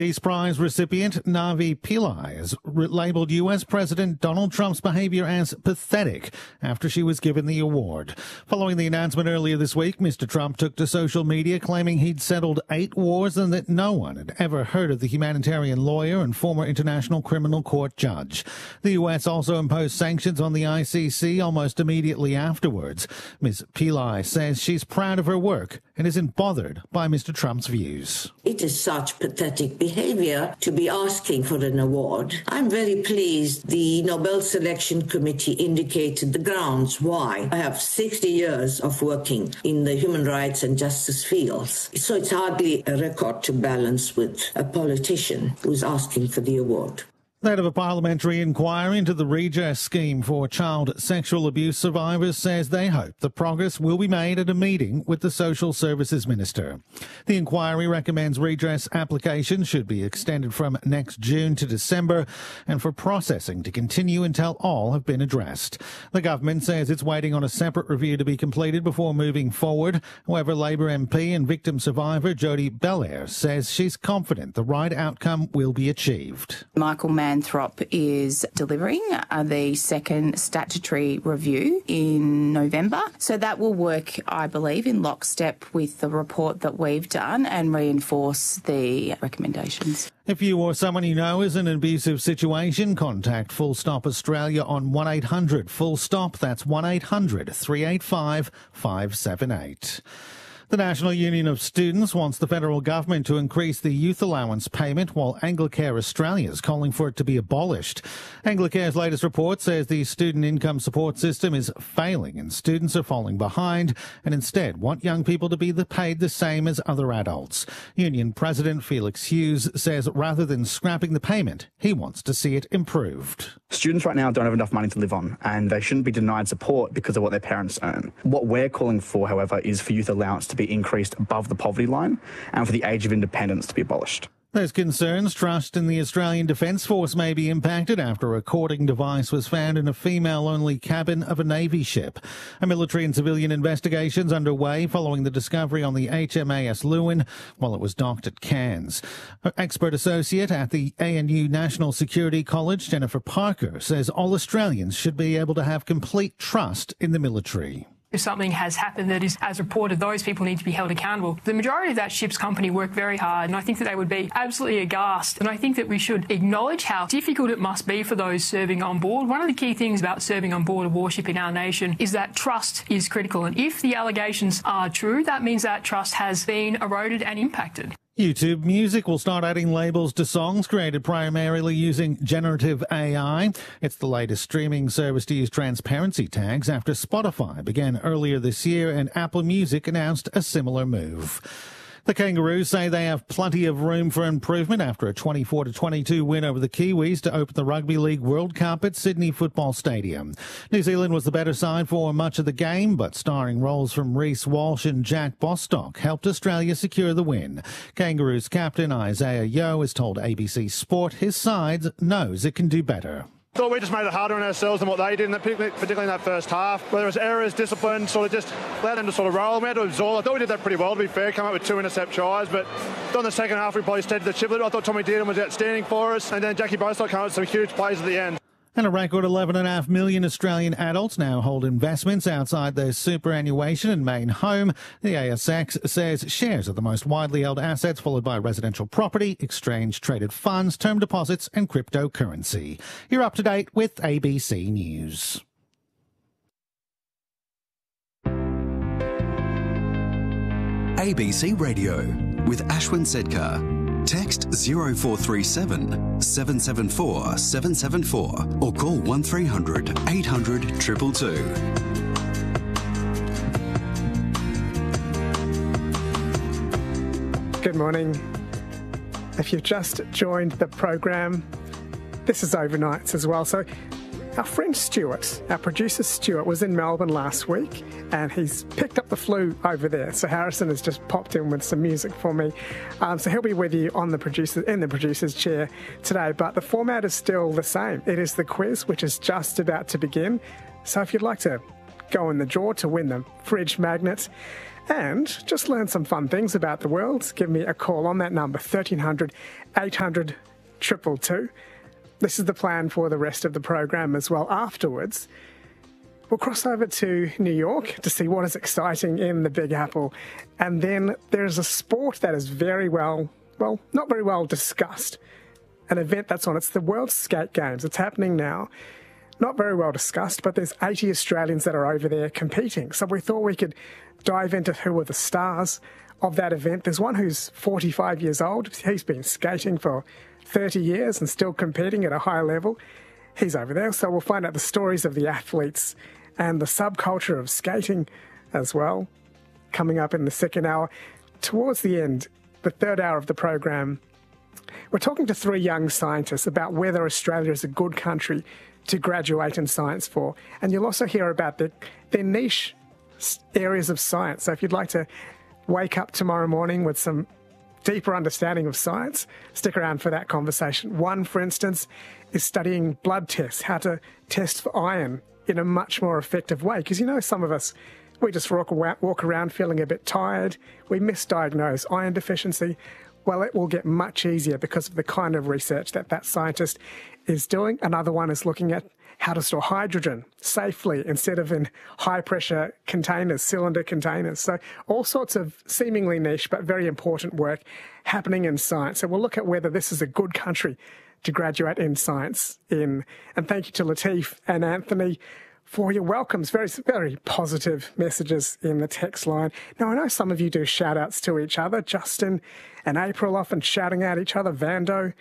Peace Prize recipient Navi Pillai has labelled US President Donald Trump's behaviour as pathetic after she was given the award. Following the announcement earlier this week, Mr. Trump took to social media claiming he'd settled 8 wars and that no one had ever heard of the humanitarian lawyer and former International Criminal Court judge. The US also imposed sanctions on the ICC almost immediately afterwards. Ms. Pillai says she's proud of her work and isn't bothered by Mr. Trump's views. It is such pathetic behavior to be asking for an award. I'm very pleased the Nobel Selection Committee indicated the grounds why. I have 60 years of working in the human rights and justice fields, so it's hardly a record to balance with a politician who's asking for the award. The head of a parliamentary inquiry into the redress scheme for child sexual abuse survivors says they hope the progress will be made at a meeting with the Social Services Minister. The inquiry recommends redress applications should be extended from next June to December and for processing to continue until all have been addressed. The government says it's waiting on a separate review to be completed before moving forward. However, Labor MP and victim survivor Jodie Belair says she's confident the right outcome will be achieved. Michael Manthrop is delivering the second statutory review in November. So that will work, I believe, in lockstep with the report that we've done and reinforce the recommendations. If you or someone you know is in an abusive situation, contact Full Stop Australia on 1800 Full Stop. That's 1800 385 578. The National Union of Students wants the federal government to increase the youth allowance payment, while Anglicare Australia is calling for it to be abolished. Anglicare's latest report says the student income support system is failing and students are falling behind and instead want young people to be paid the same as other adults. Union President Felix Hughes says rather than scrapping the payment, he wants to see it improved. Students right now don't have enough money to live on, and they shouldn't be denied support because of what their parents earn. What we're calling for, however, is for youth allowance to be increased above the poverty line and for the age of independence to be abolished. There's concerns trust in the Australian Defence Force may be impacted after a recording device was found in a female-only cabin of a Navy ship. A military and civilian investigation's underway following the discovery on the HMAS Lewin while it was docked at Cairns. Expert associate at the ANU National Security College, Jennifer Parker, says all Australians should be able to have complete trust in the military. If something has happened that is as reported, those people need to be held accountable. The majority of that ship's company worked very hard, and I think that they would be absolutely aghast. And I think that we should acknowledge how difficult it must be for those serving on board. One of the key things about serving on board a warship in our nation is that trust is critical. And if the allegations are true, that means that trust has been eroded and impacted. YouTube Music will start adding labels to songs created primarily using generative AI. It's the latest streaming service to use transparency tags after Spotify began earlier this year and Apple Music announced a similar move. The Kangaroos say they have plenty of room for improvement after a 24-22 win over the Kiwis to open the Rugby League World Cup at Sydney Football Stadium. New Zealand was the better side for much of the game, but starring roles from Reece Walsh and Jack Bostock helped Australia secure the win. Kangaroos captain Isaiah Yeo has told ABC Sport his side knows it can do better. Thought we just made it harder on ourselves than what they did, particularly in that first half. Whether it was errors, discipline, sort of just allowed them to sort of roll. We had to absorb. I thought we did that pretty well, to be fair, come up with 2 intercept tries, but in the second half we probably steadied the ship a little. I thought Tommy Dearden was outstanding for us, and then Jackie Bostock came up with some huge plays at the end. And a record 11.5 million Australian adults now hold investments outside their superannuation and main home. The ASX says shares are the most widely held assets, followed by residential property, exchange-traded funds, term deposits and cryptocurrency. You're up to date with ABC News. ABC Radio with Ashwin Sedkar. Text 0437 774 774 or call 1300 800 222. Good morning. If you've just joined the program, this is overnights as well. So our friend Stuart, our producer Stuart, was in Melbourne last week and he's picked up the flu over there. So Harrison has just popped in with some music for me. So he'll be with you in the producer's chair today. But the format is still the same. It is the quiz, which is just about to begin. So if you'd like to go in the draw to win the fridge magnet and just learn some fun things about the world, give me a call on that number, 1300 800 222. This is the plan for the rest of the program as well. Afterwards, we'll cross over to New York to see what is exciting in the Big Apple. And then there's a sport that is not very well discussed. An event that's on. It's the World Skate Games. It's happening now. Not very well discussed, but there's 80 Australians that are over there competing. So we thought we could dive into who are the stars of that event. There's one who's 45 years old. He's been skating for 30 years and still competing at a high level. He's over there. So we'll find out the stories of the athletes and the subculture of skating as well. Coming up in the second hour. Towards the end, the third hour of the program, we're talking to 3 young scientists about whether Australia is a good country to graduate in science for. And you'll also hear about their niche areas of science. So if you'd like to wake up tomorrow morning with some deeper understanding of science, stick around for that conversation. One, for instance, is studying blood tests, how to test for iron in a much more effective way. Because, some of us, we just walk around feeling a bit tired. We misdiagnose iron deficiency. Well, it will get much easier because of the kind of research that scientist is doing. Another one is looking at how to store hydrogen safely instead of in high-pressure containers, cylinder containers. So all sorts of seemingly niche but very important work happening in science. So we'll look at whether this is a good country to graduate in science in. And thank you to Latif and Anthony for your welcomes. Very, very positive messages in the text line. Now, I know some of you do shout-outs to each other. Justin and April often shouting at each other. Vando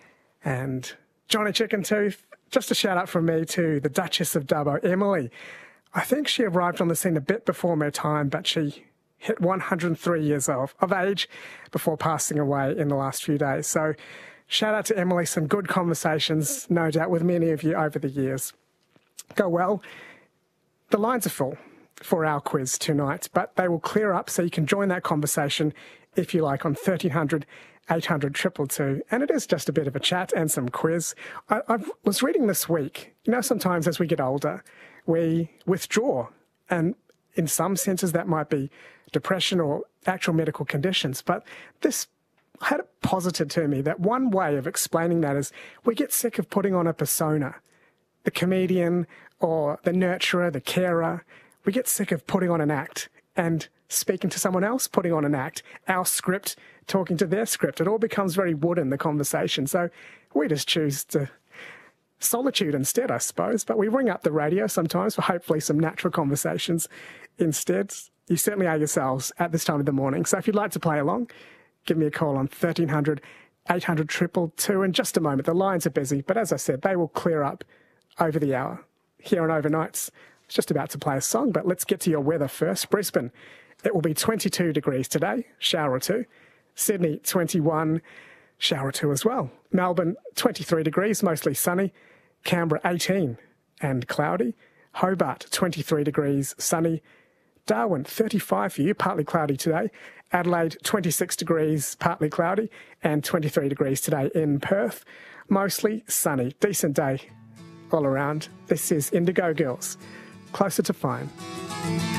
and Johnny Chicken Tooth. Just a shout-out from me to the Duchess of Dubbo, Emily. I think she arrived on the scene a bit before her time, but she hit 103 years of age before passing away in the last few days. So shout-out to Emily. Some good conversations, no doubt, with many of you over the years. Go well. The lines are full for our quiz tonight, but they will clear up so you can join that conversation if you like on 1300 800 222. And it is just a bit of a chat and some quiz. I was reading this week, sometimes as we get older, we withdraw. And in some senses, that might be depression or actual medical conditions. But this had it posited to me that one way of explaining that is we get sick of putting on a persona. The comedian or the nurturer, the carer, we get sick of putting on an act and speaking to someone else, putting on an act, our script, talking to their script. It all becomes very wooden, the conversation. So we just choose to solitude instead, I suppose. But we ring up the radio sometimes for hopefully some natural conversations instead. You certainly are yourselves at this time of the morning. So if you'd like to play along, give me a call on 1300 800 222. In just a moment, the lines are busy, but as I said, they will clear up over the hour. Here on Overnights, it's just about to play a song, but let's get to your weather first. Brisbane, it will be 22 degrees today, shower or two. Sydney, 21, shower or two as well. Melbourne, 23 degrees, mostly sunny. Canberra, 18 and cloudy. Hobart, 23 degrees, sunny. Darwin, 35 for you, partly cloudy today. Adelaide, 26 degrees, partly cloudy. And 23 degrees today in Perth. Mostly sunny. Decent day all around. This is Indigo Girls, Closer to Fine.